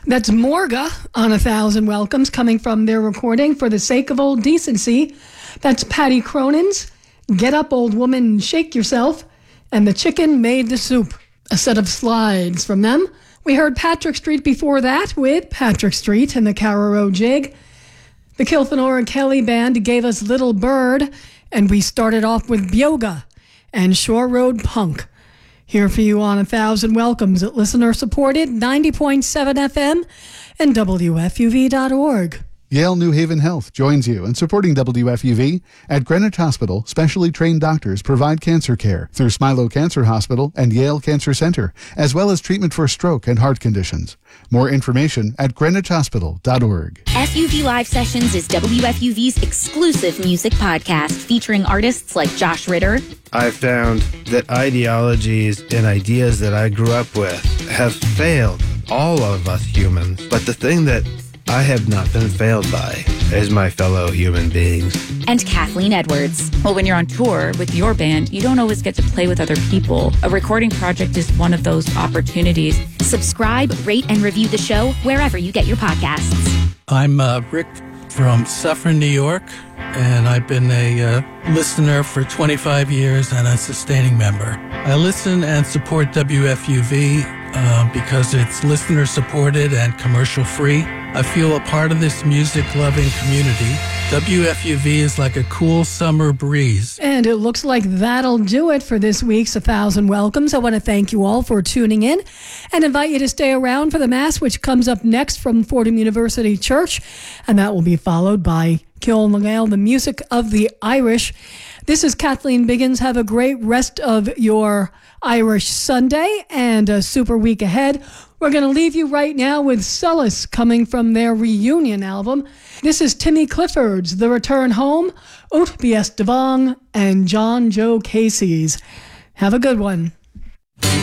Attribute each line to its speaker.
Speaker 1: That's Morga on 1,000 Welcomes, coming from their recording For the Sake of Old Decency. That's Patty Cronin's Get Up Old Woman and Shake Yourself, and The Chicken Made the Soup, a set of slides from them. We heard Patrick Street before that with Patrick Street and the Carrow Jig. The Kilfenora Kelly Band gave us Little Bird, and we started off with Byoga and Shore Road Punk. Here for you on 1,000 Welcomes at listener-supported 90.7 FM and WFUV.org.
Speaker 2: Yale New Haven Health joins you in supporting WFUV. At Greenwich Hospital, specially trained doctors provide cancer care through Smilow Cancer Hospital and Yale Cancer Center, as well as treatment for stroke and heart conditions. More information at greenwichhospital.org.
Speaker 3: FUV Live Sessions is WFUV's exclusive music podcast featuring artists like Josh Ritter.
Speaker 4: I found that ideologies and ideas that I grew up with have failed all of us humans, but the thing that I have not been failed by as my fellow human beings.
Speaker 3: And Kathleen Edwards.
Speaker 5: Well, when you're on tour with your band, you don't always get to play with other people. A recording project is one of those opportunities.
Speaker 3: Subscribe, rate, and review the show wherever you get your podcasts.
Speaker 6: I'm Rick from Suffern, New York, and I've been a listener for 25 years and a sustaining member. I listen and support WFUV because it's listener-supported and commercial-free. I feel a part of this music-loving community. WFUV is like a cool summer breeze.
Speaker 1: And it looks like that'll do it for this week's 1,000 Welcomes. I want to thank you all for tuning in and invite you to stay around for the Mass, which comes up next from Fordham University Church. And that will be followed by Ciaran Lagale, the music of the Irish. This is Kathleen Biggins. Have a great rest of your Irish Sunday and a super week ahead. We're going to leave you right now with Solace, coming from their reunion album. This is Timmy Clifford's The Return Home, Oat B.S. DeVong, and John Joe Casey's. Have a good one.